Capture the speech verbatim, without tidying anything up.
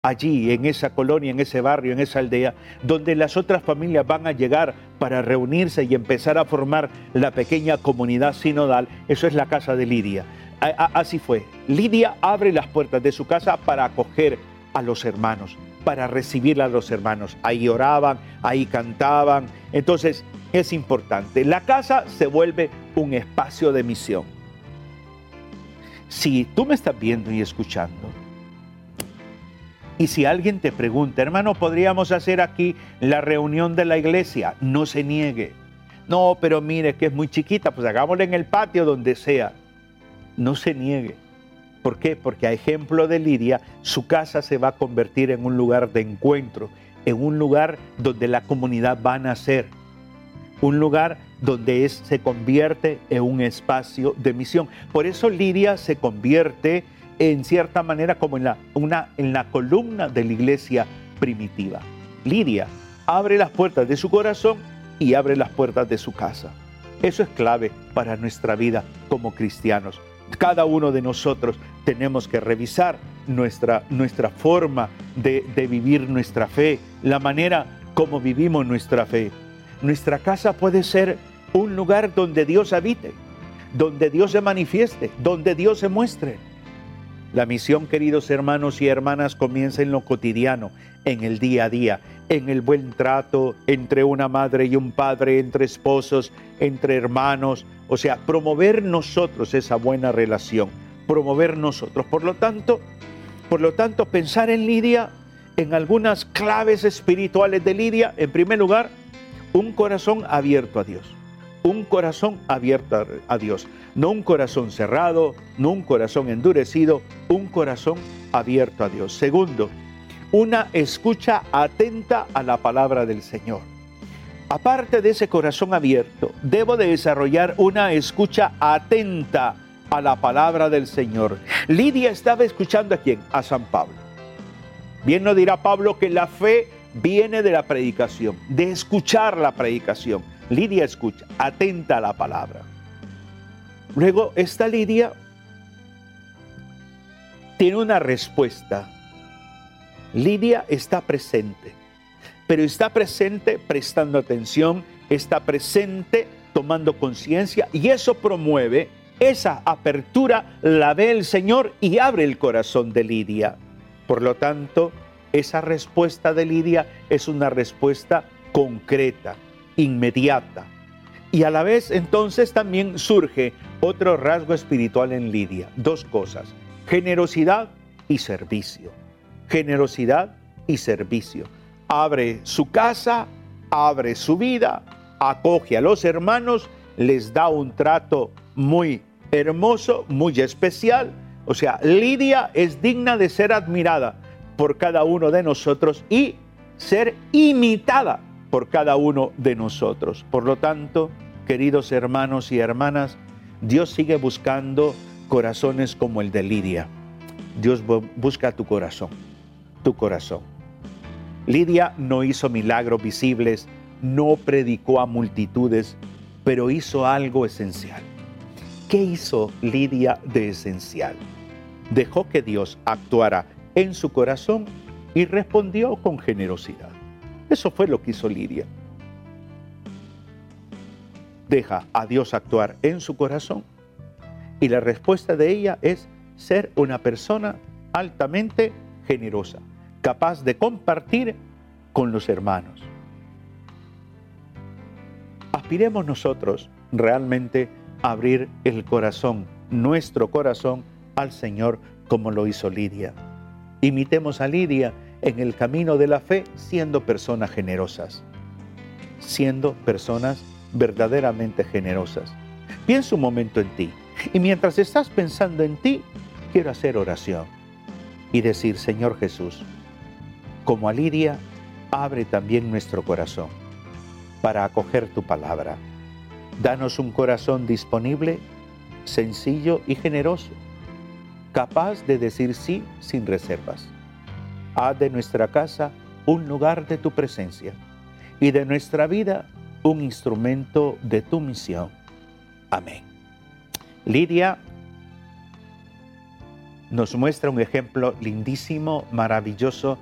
allí, en esa colonia, en ese barrio, en esa aldea, donde las otras familias van a llegar para reunirse y empezar a formar la pequeña comunidad sinodal. Eso es la casa de Lidia. A- a- así fue. Lidia abre las puertas de su casa para acoger a los hermanos, para recibir a los hermanos. Ahí oraban, ahí cantaban. Entonces, es importante. La casa se vuelve un espacio de misión. Si tú me estás viendo y escuchando, y si alguien te pregunta, hermano, ¿podríamos hacer aquí la reunión de la iglesia? No se niegue. No, pero mire que es muy chiquita, pues hagámosla en el patio, donde sea. No se niegue. ¿Por qué? Porque a ejemplo de Lidia, su casa se va a convertir en un lugar de encuentro, en un lugar donde la comunidad va a nacer, un lugar donde es, se convierte en un espacio de misión. Por eso Lidia se convierte en cierta manera como en la, una, en la columna de la iglesia primitiva. Lidia abre las puertas de su corazón y abre las puertas de su casa. Eso es clave para nuestra vida como cristianos. Cada uno de nosotros tenemos que revisar nuestra, nuestra forma de, de vivir nuestra fe, la manera como vivimos nuestra fe. Nuestra casa puede ser un lugar donde Dios habite, donde Dios se manifieste, donde Dios se muestre. La misión, queridos hermanos y hermanas, comienza en lo cotidiano, en el día a día, en el buen trato entre una madre y un padre, entre esposos, entre hermanos. O sea, promover nosotros esa buena relación, promover nosotros. Por lo tanto, por lo tanto, pensar en Lidia, en algunas claves espirituales de Lidia. En primer lugar, un corazón abierto a Dios. Un corazón abierto a Dios. No un corazón cerrado, no un corazón endurecido, un corazón abierto a Dios. Segundo, una escucha atenta a la palabra del Señor. Aparte de ese corazón abierto, debo de desarrollar una escucha atenta a la palabra del Señor. Lidia estaba escuchando ¿a quién? A San Pablo. Bien nos dirá Pablo que la fe viene de la predicación, de escuchar la predicación. Lidia escucha, atenta a la palabra. Luego, esta Lidia tiene una respuesta. Lidia está presente, pero está presente prestando atención, está presente tomando conciencia, y eso promueve, esa apertura la ve el Señor y abre el corazón de Lidia. Por lo tanto, esa respuesta de Lidia es una respuesta concreta, inmediata. Y a la vez entonces también surge otro rasgo espiritual en Lidia. Dos cosas: generosidad y servicio. Generosidad y servicio. Abre su casa, abre su vida, acoge a los hermanos, les da un trato muy hermoso, muy especial. O sea, Lidia es digna de ser admirada por cada uno de nosotros y ser imitada por cada uno de nosotros. Por lo tanto, queridos hermanos y hermanas, Dios sigue buscando corazones como el de Lidia. Dios busca tu corazón, tu corazón. Lidia no hizo milagros visibles, no predicó a multitudes, pero hizo algo esencial. ¿Qué hizo Lidia de esencial? Dejó que Dios actuara en su corazón y respondió con generosidad. Eso fue lo que hizo Lidia. Deja a Dios actuar en su corazón y la respuesta de ella es ser una persona altamente generosa, capaz de compartir con los hermanos. Aspiremos nosotros realmente a abrir el corazón, nuestro corazón, al Señor como lo hizo Lidia. Imitemos a Lidia en el camino de la fe, siendo personas generosas, siendo personas verdaderamente generosas. Piensa un momento en ti, y mientras estás pensando en ti, quiero hacer oración y decir: Señor Jesús, como a Lidia, abre también nuestro corazón para acoger tu palabra. Danos un corazón disponible, sencillo y generoso, capaz de decir sí sin reservas. Haz de nuestra casa un lugar de tu presencia y de nuestra vida un instrumento de tu misión. Amén. Lidia nos muestra un ejemplo lindísimo, maravilloso